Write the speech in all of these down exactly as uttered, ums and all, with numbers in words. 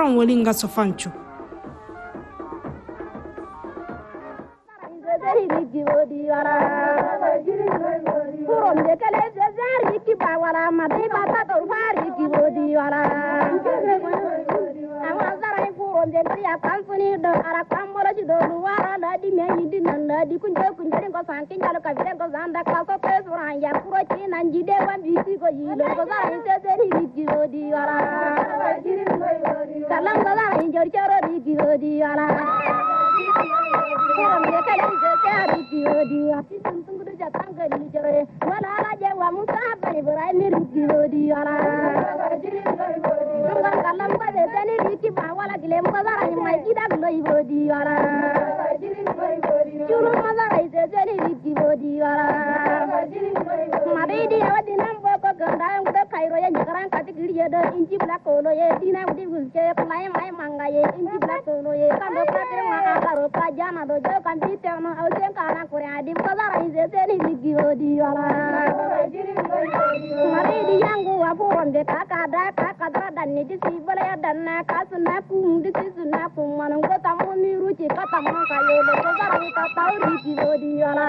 zaran walin ga sofancho Furonde kale zari ki bawala made bata to fari ki bodi wala awa zara furonde ya kansuni do ara kamoro ji do wara la di me yidi nan la di kunjo kunjo ko sankin jalo ka vide ko zanda ka so pe suran ya kuro chi nan ji de wan bi ko yilo ko zara se zeri ki bodi wala kalam zara jor choro ki bodi wala furonde kale zari ki bodi wala tangani jore wala la je wa musa bari bari ni ri odi ala ngal kalam ba de tani ri ki ba wala gile mo zara ni mai kida glo odi ala churu ma zara ide tani ri ki odi ala mari di awadi nam bo ko ganda ngdo kairo ya nyakaran kati giri ya do inji bla ko lo ye dina udi gulke mai mai manga ye inji bla ko lo ye kan do patre ma aro pa jana do jo kan di terno au sen kana kore adi mo zara ide tani ri odi ala mari di yangu wa furonde taka da taka da dan ni di sibala ya dan na kasuna kum di suna kum manon ko tamu ni ruci katamu ka yo le ko zara ta tauri di odi ala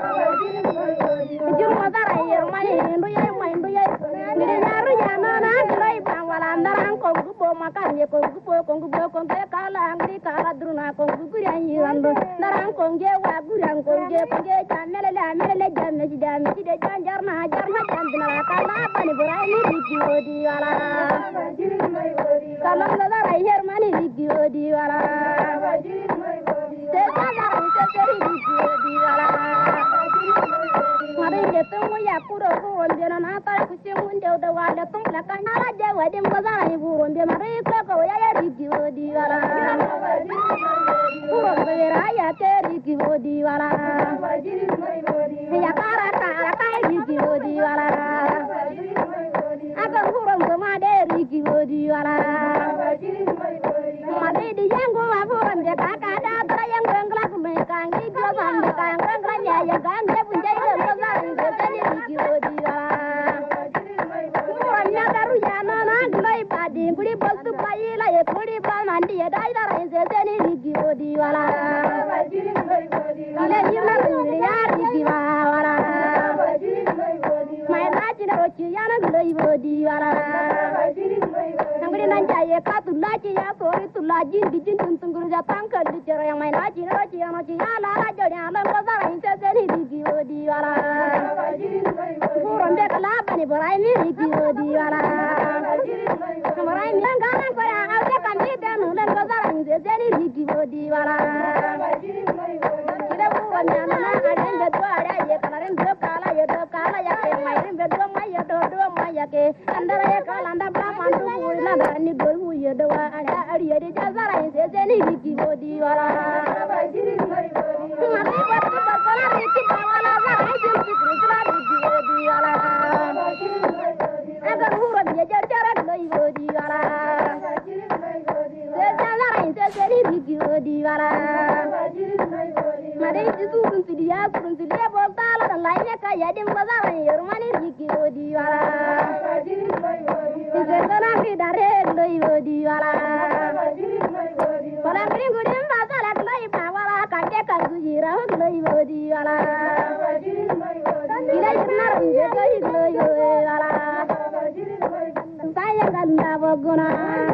jur ma zara yer mani ndu ye mai ndu ye ni de yaru ya na na dai ba wala ndaran ko gubo makan ye ko gubo ko gubo ko ke kala ngri kala druna ko gubo ya yirando ndaran ko nge wa buran ko nge ko nge chanele la mele jamme ji jamme ji de janjar na jar na jandina la kala bani burai ni di odi ala kala la la yer mani di odi ala te kala te teri di odi ala mari de tumu ya kuro kuro ndena na ta kuchi munde da wala tum la kan ala je wadi mbazara ni buru nde mari ko ko ya ya di odi ala kuro bera ya te di odi ala ya kara kara kai di odi ala aga kuro ngoma de di odi ala mari di yango wa buru nde kaka da tra yango ngla kume kangi jo sande kangi ngla ya ya gange bunjai Guri bostu payi la ye guri ba mandi ye dai dara inse seni rigi odi wala ile yimna ngri ya rigi ba wala mai na chi na rochi ya na ngri odi wala ngri nan jaye ka tu la chi ya sori tu la jin di jin tun tun guru ja tangkal di jero yang mai na chi na rochi ya na chi ya la la jodi ya la ko dara inse seni rigi odi wala buron de kala bani borai ni rigi odi wala Marai mi ngana kora aude kandi danu len ko zara nze zeni rigi odi wala kire bu wanya na aren de do ara ye kalaren do kala ye do kala ya ke mai ren do mai ye do do mai ya ke andara ye kala anda ba mandu bu na ni do bu ye do ara ari ye de zara nze zeni rigi odi wala marai ba ko ba kala rigi wala zara je rigi rigi odi wala agar huro ye jar jar loi odi wala se jala rain se seri rigi odi wala made ti surun ti dia surun ti dia bo tala dan lainnya ka ya dim bazar yer mani rigi odi wala ti zena ki dare loi odi wala wala ngri ngudim bazar loi ba wala ka de ka gujira loi odi wala ila ynar je kai loi wala saya ganda boguna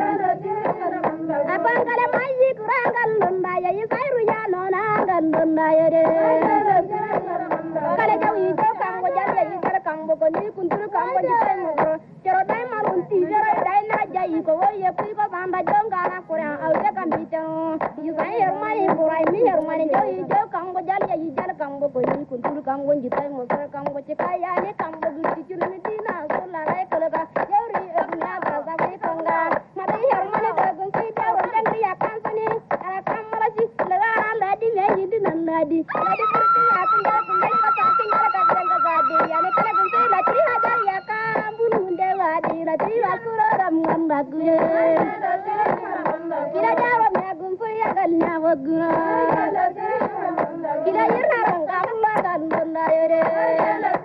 abang kale mai kurang ganda ya isairu ya nona ganda ya de kale jawi to kang go jare ya kale kang bogo ni kuntur kang go jare mo jero dai marun ti jero dai na jai ko wo ye pi ko bamba jonga na kurang au de kan bicho isairu mai kurai mi her mai jawi to kang go jare ya jare kang bogo ni kuntur kang go jare mo kang go chikaya ni kang bogo ti chulmi tina sola rai kale ka Ladi, ladi kursi ya tunda tunda ko saking ala ka ganga gadi ya ne kala gunte la tri hajar ya ka bulu de wadi la tri wa kuro ram ngamba kuye kila jawa me gumpu ya galnya waguna kila yirna ranga mulla dan donna yore